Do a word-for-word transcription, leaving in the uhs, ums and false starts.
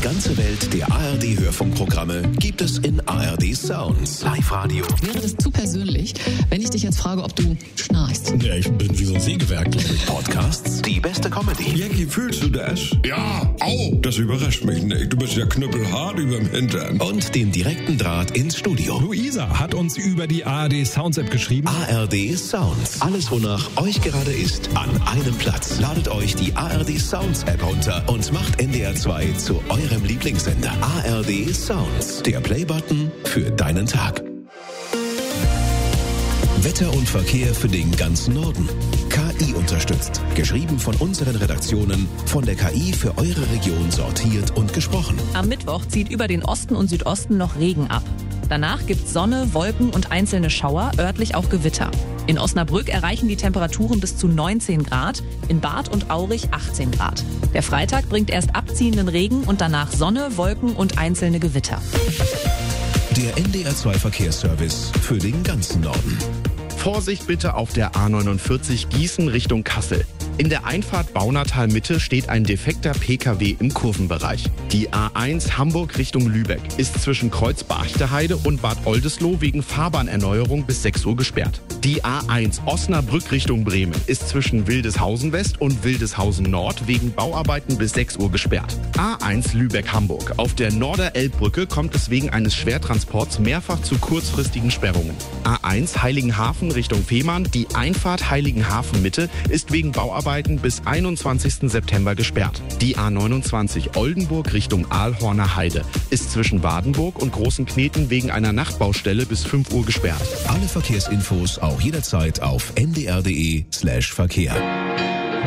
ganze Welt der A R D-Hörfunkprogramme gibt es in A R D Sounds. Live-Radio. Wäre das zu persönlich, wenn ich dich jetzt frage, ob du schnarchst? Ja, ich bin wie so ein Sägewerk, glaube ich. Podcasts, die beste Comedy. Jackie, fühlst du das? Ja, au! Das überrascht mich nicht. Du bist ja knüppelhart überm Hintern. Und den direkten Draht ins Studio. Luisa hat uns über die A R D Sounds App geschrieben. A R D Sounds. Alles, wonach euch gerade ist, an einem Platz. Ladet euch die A R D Sounds App runter und macht N D R zwei zu eurem Lieblingssender. A R D Sounds. Der Playbutton für deinen Tag. Wetter und Verkehr für den ganzen Norden. K I unterstützt. Geschrieben von unseren Redaktionen, von der K I für eure Region sortiert und gesprochen. Am Mittwoch zieht über den Osten und Südosten noch Regen ab. Danach gibt's Sonne, Wolken und einzelne Schauer, örtlich auch Gewitter. In Osnabrück erreichen die Temperaturen bis zu neunzehn Grad, in Barth und Aurich achtzehn Grad. Der Freitag bringt erst abziehenden Regen und danach Sonne, Wolken und einzelne Gewitter. Der N D R zwei Verkehrsservice für den ganzen Norden. Vorsicht bitte auf der A neunundvierzig Gießen Richtung Kassel. In der Einfahrt Baunatal Mitte steht ein defekter P K W im Kurvenbereich. Die A eins Hamburg Richtung Lübeck ist zwischen Kreuz Barchteheide und Bad Oldesloe wegen Fahrbahnerneuerung bis sechs Uhr gesperrt. Die A eins Osnabrück Richtung Bremen ist zwischen Wildeshausen West und Wildeshausen Nord wegen Bauarbeiten bis sechs Uhr gesperrt. A eins Lübeck-Hamburg. Auf der Norderelbbrücke kommt es wegen eines Schwertransports mehrfach zu kurzfristigen Sperrungen. A eins Heiligenhafen Richtung Fehmarn. Die Einfahrt Heiligenhafen Mitte ist wegen Bauarbeiten bis einundzwanzigsten September gesperrt. Die A neunundzwanzig Oldenburg Richtung Aalhorner Heide ist zwischen Wadenburg und Großenkneten wegen einer Nachtbaustelle bis fünf Uhr gesperrt. Alle Verkehrsinfos auch jederzeit auf n d r punkt d e slash Verkehr.